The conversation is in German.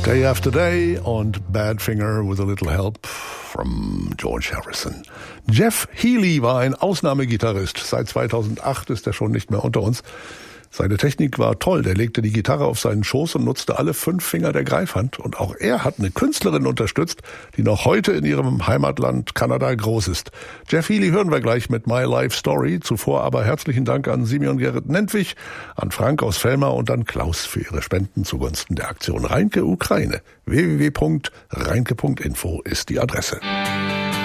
Day After Day und Badfinger with a Little Help from George Harrison. Jeff Healey war ein Ausnahmegitarrist. Seit 2008 ist er schon nicht mehr unter uns. Seine Technik war toll. Der legte die Gitarre auf seinen Schoß und nutzte alle 5 Finger der Greifhand. Und auch er hat eine Künstlerin unterstützt, die noch heute in ihrem Heimatland Kanada groß ist. Jeff Healey hören wir gleich mit My Life Story. Zuvor aber herzlichen Dank an Simeon Gerrit Nentwich, an Frank aus Velmar und an Klaus für ihre Spenden zugunsten der Aktion Reinke Ukraine. www.reinke.info ist die Adresse.